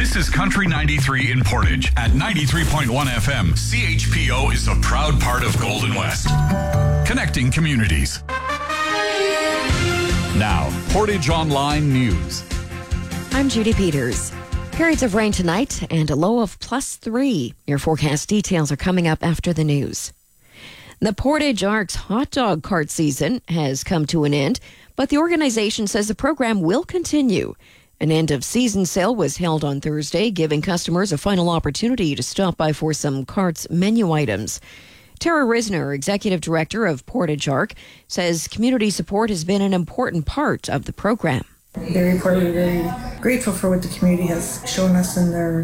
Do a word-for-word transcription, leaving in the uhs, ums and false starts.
This is Country ninety-three in Portage. At ninety-three point one F M, C H P O is a proud part of Golden West. Connecting communities. Now, Portage Online News. I'm Judy Peters. Periods of rain tonight and a low of plus three. Your forecast details are coming up after the news. The Portage Arcs hot dog cart season has come to an end, but the organization says the program will continue. An end-of-season sale was held on Thursday, giving customers a final opportunity to stop by for some cart's menu items. Tara Risner, Executive Director of Portage Arc, says community support has been an important part of the program. Very important, very grateful for what the community has shown us in their